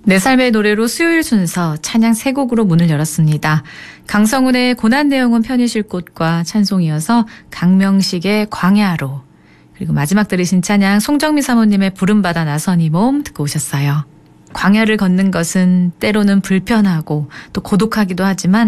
내 삶의 노래로 수요일 순서 찬양 3곡으로 문을 열었습니다. 강성훈의 고난 내용은 편히 쉴 곳과 찬송이어서 강명식의 광야로, 그리고 마지막 들으신 찬양 송정미 사모님의 부름받아 나선 이 몸 듣고 오셨어요. 광야를 걷는 것은 때로는 불편하고 또 고독하기도 하지만